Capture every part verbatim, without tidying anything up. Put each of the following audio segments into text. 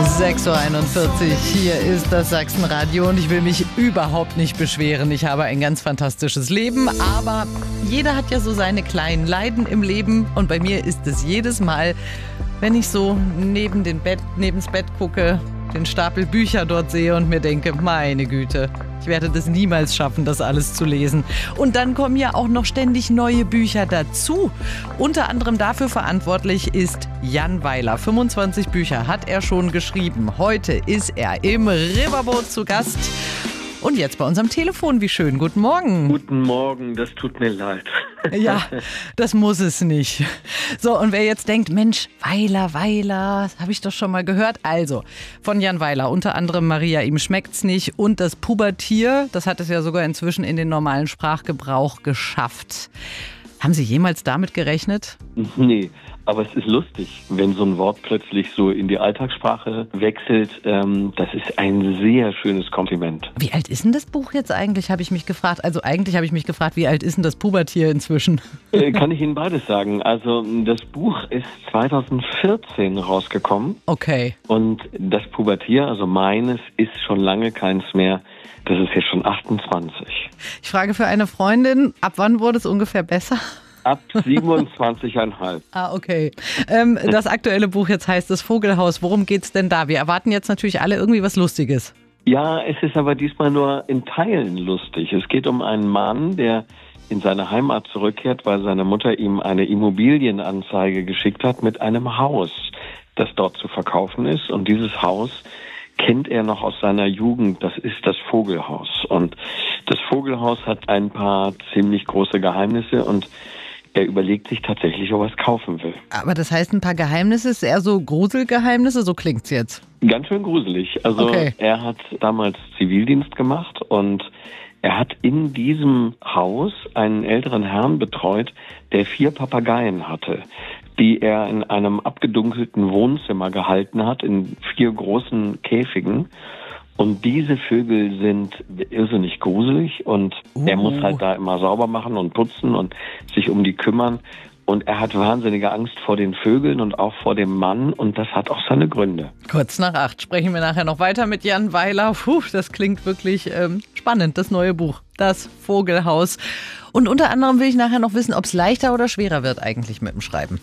sechs Uhr einundvierzig, hier ist das Sachsenradio und ich will mich überhaupt nicht beschweren. Ich habe ein ganz fantastisches Leben, aber jeder hat ja so seine kleinen Leiden im Leben und bei mir ist es jedes Mal, wenn ich so neben den Bett, neben's Bett gucke, den Stapel Bücher dort sehe und mir denke, meine Güte, ich werde das niemals schaffen, das alles zu lesen. Und dann kommen ja auch noch ständig neue Bücher dazu. Unter anderem dafür verantwortlich ist Jan Weiler. fünfundzwanzig Bücher hat er schon geschrieben. Heute ist er im Riverboat zu Gast. Und jetzt bei uns am Telefon, wie schön. Guten Morgen. Guten Morgen, das tut mir leid. Ja, das muss es nicht. So, und wer jetzt denkt, Mensch, Weiler, Weiler, das habe ich doch schon mal gehört. Also, von Jan Weiler, unter anderem Maria, ihm schmeckt's nicht und das Pubertier, das hat es ja sogar inzwischen in den normalen Sprachgebrauch geschafft. Haben Sie jemals damit gerechnet? Nee, aber es ist lustig, wenn so ein Wort plötzlich so in die Alltagssprache wechselt. Ähm, das ist ein sehr schönes Kompliment. Wie alt ist denn das Buch jetzt eigentlich, habe ich mich gefragt. Also eigentlich habe ich mich gefragt, wie alt ist denn das Pubertier inzwischen? Äh, kann ich Ihnen beides sagen. Also das Buch ist zweitausendvierzehn rausgekommen. Okay. Und das Pubertier, also meines, ist schon lange keins mehr. Das ist jetzt schon achtundzwanzig. Ich frage für eine Freundin, ab wann wurde es ungefähr besser? Ab siebenundzwanzig Komma fünf. Ah, okay. Ähm, das aktuelle Buch jetzt heißt Das Vogelhaus. Worum geht's denn da? Wir erwarten jetzt natürlich alle irgendwie was Lustiges. Ja, es ist aber diesmal nur in Teilen lustig. Es geht um einen Mann, der in seine Heimat zurückkehrt, weil seine Mutter ihm eine Immobilienanzeige geschickt hat mit einem Haus, das dort zu verkaufen ist. Und dieses Haus kennt er noch aus seiner Jugend. Das ist das Vogelhaus. Und das Vogelhaus hat ein paar ziemlich große Geheimnisse und er überlegt sich tatsächlich, ob er es kaufen will. Aber das heißt, ein paar Geheimnisse, ist eher so Gruselgeheimnisse, so klingt's jetzt. Ganz schön gruselig. Also okay. Er hat damals Zivildienst gemacht und er hat in diesem Haus einen älteren Herrn betreut, der vier Papageien hatte, die er in einem abgedunkelten Wohnzimmer gehalten hat, in vier großen Käfigen. Und diese Vögel sind irrsinnig gruselig und uh. er muss halt da immer sauber machen und putzen und sich um die kümmern. Und er hat wahnsinnige Angst vor den Vögeln und auch vor dem Mann und das hat auch seine Gründe. Kurz nach acht sprechen wir nachher noch weiter mit Jan Weiler. Puh, das klingt wirklich ähm, spannend, das neue Buch, Das Vogelhaus. Und unter anderem will ich nachher noch wissen, ob es leichter oder schwerer wird eigentlich mit dem Schreiben.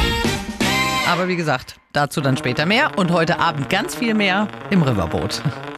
Aber wie gesagt, dazu dann später mehr und heute Abend ganz viel mehr im Riverboat.